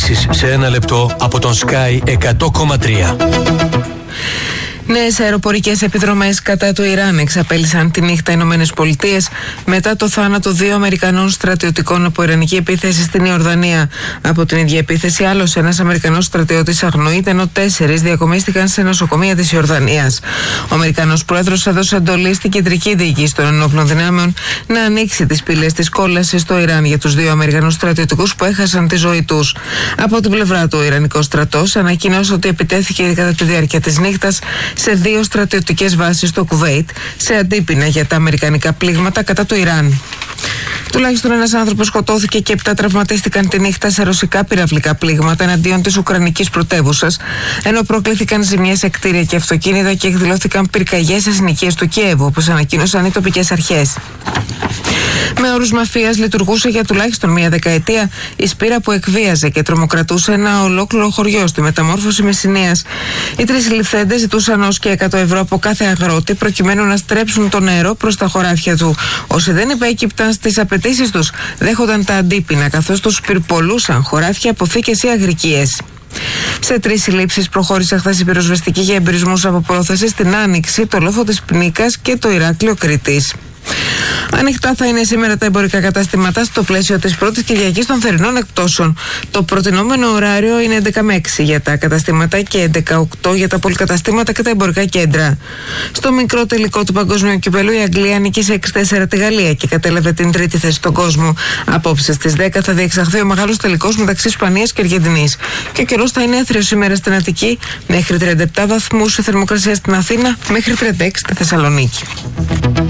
ειδήσεις σε ένα λεπτό από τον Sky 100,3. Νέες αεροπορικές επιδρομές κατά του Ιράν εξαπέλυσαν τη νύχτα Ηνωμένες Πολιτείες μετά το θάνατο 2 Αμερικανών στρατιωτικών από ιρανική επίθεση στην Ιορδανία. Από την ίδια επίθεση, άλλος ένας Αμερικανός στρατιώτης αγνοείται, ενώ 4 διακομίστηκαν σε νοσοκομεία της Ιορδανίας. Ο Αμερικανός πρόεδρος έδωσε εντολή στην κεντρική διοίκηση των ενόπλων δυνάμεων να ανοίξει τις πύλες της κόλασης στο Ιράν για τους 2 Αμερικανούς στρατιωτικούς που έχασαν τη ζωή τους. Από την πλευρά του, ο Ιρανικός στρατός ανακοίνωσε ότι επιτέθηκε κατά τη διάρκεια της νύχτας σε 2 στρατιωτικές βάσεις στο Κουβέιτ, σε αντίπεινα για τα αμερικανικά πλήγματα κατά του Ιράν. Τουλάχιστον ένας άνθρωπος σκοτώθηκε και 7 τραυματίστηκαν τη νύχτα σε ρωσικά πυραυλικά πλήγματα εναντίον της Ουκρανικής πρωτεύουσας, ενώ προκλήθηκαν ζημιές σε κτίρια και αυτοκίνητα και εκδηλώθηκαν πυρκαγιές σε συνοικίες του Κιέβου, όπως ανακοίνωσαν οι τοπικές αρχές. Με όρους μαφίας λειτουργούσε για τουλάχιστον 1 δεκαετία η σπήρα που εκβίαζε και τρομοκρατούσε ένα ολόκληρο χωριό στη μεταμόρφωση Μεσσηνίας. Οι 3 συλληφθέντες ζητούσαν ως και 100 ευρώ από κάθε αγρότη προκειμένου να στρέψουν το νερό προς τα χωράφια του. Όσοι δεν υπέκυπταν στις απαιτήσεις τους δέχονταν τα αντίπεινα, καθώς τους πυρπολούσαν χωράφια, αποθήκες ή αγρικίες. Σε 3 συλλήψεις προχώρησε χθες η πυροσβεστική για εμπειρισμούς από πρόθεση στην Άνοιξη, το Λόφο της Πνίκας και το Ηράκλειο Κρήτης. Ανοιχτά θα είναι σήμερα τα εμπορικά καταστήματα στο πλαίσιο της πρώτης Κυριακής των θερινών εκπτώσεων. Το προτινόμενο ωράριο είναι 11 με 6 για τα καταστήματα και 11-8 για τα πολυκαταστήματα και τα εμπορικά κέντρα. Στο μικρό τελικό του παγκόσμιου κυπελού η Αγγλία νίκησε 6-4 τη Γαλλία και κατέλαβε την 3η θέση στον κόσμο. Απόψε στις 10 θα διεξαχθεί ο μεγάλος τελικός μεταξύ Ισπανίας και Αργεντινής. Και ο καιρός θα είναι έθριος σήμερα στην Αττική, μέχρι 37 βαθμούς η θερμοκρασία στην Αθήνα, μέχρι 36 στη Θεσσαλονίκη.